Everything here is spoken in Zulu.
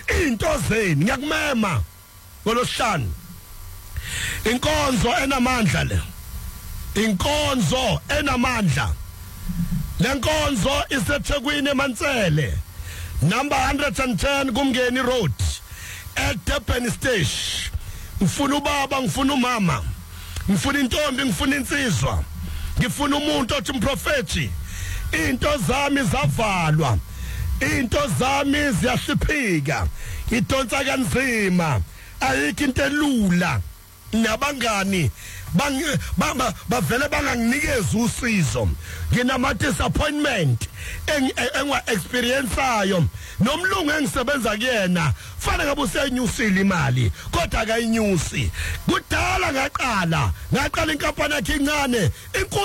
into zeni ngiyakumema ngolosihlanu inkonzo enamandla le inkonzo enamandla lenkonzo iseThekwini eMansele number 110 kuMngeni Road at Durban Stage. Ngifuna ubaba, ngifuna umama, ngifuna intombi, ngifuna insizwa, ngifuna umuntu othi umprofeti. Into zami zavalwa, into zami ziyahliphika, idonsa kanzima, ayikho into elula. Nabangani bavele banganginikeza usizo, nginama disappointment engwa experienceayo nomlungu engisebenza kuyena fanele ngabe usenyusile imali kodwa akayinyusi. Kudala ngaqala inkampani yakhe incane